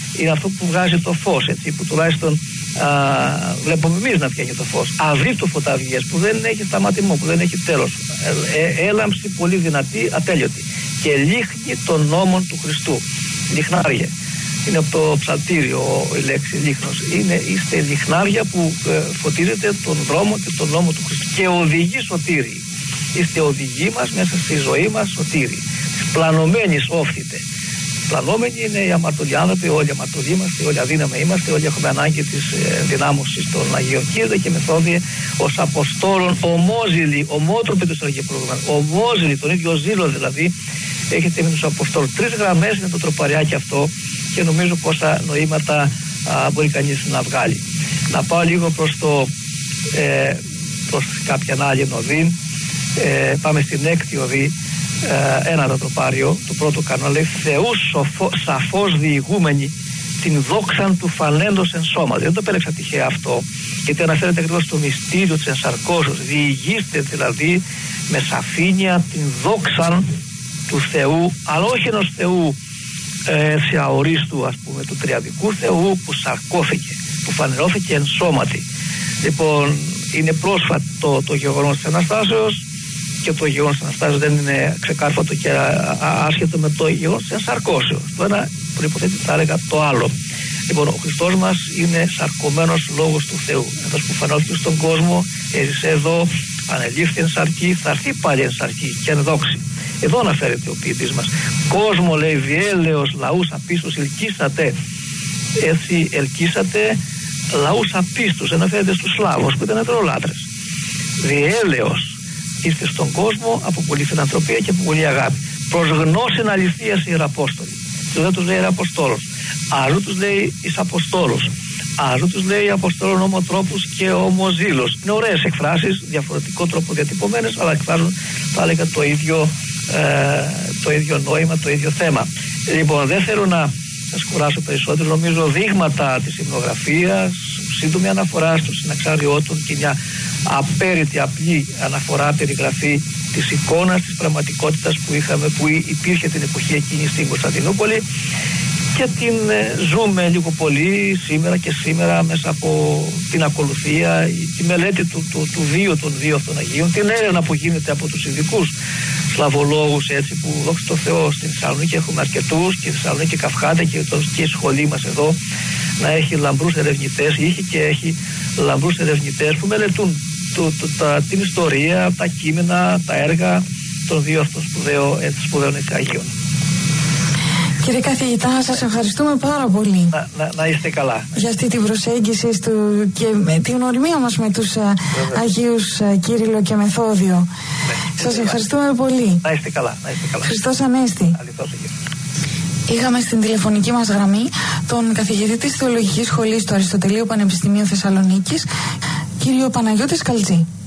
είναι αυτό που βγάζει το φως, έτσι, που τουλάχιστον βλέπουμε εμείς να βγαίνει το φως. Αυρίτου φωταυγές που δεν έχει σταματημό, που δεν έχει τέλος. Έλαμψη πολύ δυνατή, ατέλειωτη. Και λίχνει των νόμων του Χριστού. Λιχνάρια. Είναι από το ψαλτήριο η λέξη λίχνος. Είστε λιχνάρια που φωτίζετε τον δρόμο και τον νόμο του Χριστού. Και οδηγεί σωτήριοι. Είστε οδηγοί μας μέσα στη ζωή μας σωτήριοι. Πλανωμένης όφθητε. Πλανόμενοι είναι οι αμαρτωλοί άνθρωποι, όλοι αμαρτωλοί είμαστε, όλοι αδύναμοι είμαστε, όλοι έχουμε ανάγκη της δυνάμωσης των Αγίων. Κύριε και Μεθόδιε, ως Αποστόλων, ομόζηλοι, ομότροποι του Σεργέ προηγουμένως, ομόζηλοι, τον ίδιο ζήλο δηλαδή, έχετε με τους Αποστόλους. 3 γραμμές είναι το τροπαριάκι αυτό και νομίζω πόσα νοήματα μπορεί κανείς να βγάλει. Να πάω λίγο προς κάποια άλλη οδή. Πάμε στην 6η οδή. Ένα το τροπάριο, το πρώτο κανόνα λέει Θεού σαφώς διηγούμενοι την δόξαν του φανέντος εν σώμα. Δεν το επέλεξα τυχαία αυτό, γιατί αναφέρεται ακριβώς στο μυστήριο της ενσαρκώσεως. Διηγήστε δηλαδή με σαφήνεια την δόξαν του Θεού, αλλά όχι ενός Θεού σε αορίστου, ας πούμε, του τριαδικού Θεού που σαρκώθηκε, που φανερώθηκε εν σώματι. Λοιπόν, είναι πρόσφατο το γεγονός της Αναστάσεως, και το γεγονός της Αναστάσεως δεν είναι ξεκάρφατο και άσχετο με το γεγονός της ενσαρκώσεως. Το ένα προϋποθέτει, θα έλεγα, το άλλο. Λοιπόν, ο Χριστός μας είναι σαρκωμένος λόγος του Θεού. Αυτός που φανώθηκε στον κόσμο, έζησε εδώ, ανελήφθη εν σαρκή, θα έρθει πάλι εν σαρκή και εν δόξη. Εδώ αναφέρεται ο ποιητής μας. Κόσμο, λέει, διέλεος λαούς απίστους ελκύσατε. Έτσι ελκύσατε λαούς απίστους. Αναφέρεται στους Σλάβους που ήταν ιδωλολάτρες. Διέλεος. Είστε στον κόσμο από πολλή φιλανθρωπία και από πολλή αγάπη. Προς γνώσιν αληθείας ιεραπόστολοι. Του δεν τους λέει ιεραποστόλος. Αλλού τους λέει εις αποστόλους. Αλλού τους λέει αποστόλων ομοτρόπους και ομοζήλος. Είναι ωραίες εκφράσεις, διαφορετικό τρόπο διατυπωμένες, αλλά εκφράζουν, θα έλεγα, το ίδιο νόημα, το ίδιο θέμα. Λοιπόν, δεν θέλω να σας κουράσω περισσότερο. Νομίζω δείγματα της υμνογραφίας, σύντομη αναφορά στο συναξάριό του και μια απέριτη απλή αναφορά, περιγραφή της εικόνας της πραγματικότητας που υπήρχε την εποχή εκείνη στην Κωνσταντινούπολη και την ζούμε λίγο πολύ σήμερα και σήμερα μέσα από την ακολουθία, τη μελέτη του βίου των δύο αυτών Αγίων, την έρευνα που γίνεται από τους ειδικούς σλαβολόγους, έτσι, που δόξα τω Θεώ στην Θεσσαλονίκη έχουμε αρκετούς, και η Θεσσαλονίκη καυχάται και η σχολή μας εδώ να έχει λαμπρούς ερευνητές, είχε και έχει λαμπρούς ερευνητές που μελετούν την ιστορία, τα κείμενα, τα έργα των δύο αυτών σπουδαίων Αγίων. Κύριε καθηγητά, σας ευχαριστούμε πάρα πολύ. Να είστε καλά. Για αυτή την προσέγγιση και με την γνωριμία μας με τους Αγίους Κύριλλο και Μεθόδιο. Σας ευχαριστούμε πολύ. Να είστε καλά. Χριστός Ανέστη. Είχαμε στην τηλεφωνική μας γραμμή τον καθηγητή της Θεολογικής Σχολής του Αριστοτελείου Πανεπιστημίου Θεσσαλονίκης, κύριο Παναγιώτη Σκαλτζή.